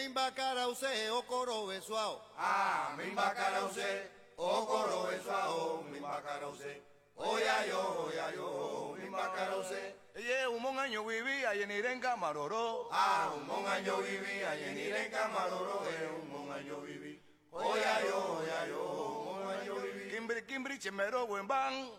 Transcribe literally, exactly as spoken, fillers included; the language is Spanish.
Mimbacarause, okoro besuao. Ah, mimbacarause, okoro besuao, mimbacarause. Oya yo, oya yo, mimbacarause. Ye un año viví allí en Irenga Maroró. Ah, un año viví allí en Irenga Maroró, un año viví. Oya yo, oya yo, un año viví. Kimbri, kimbri, chemero, buen ban.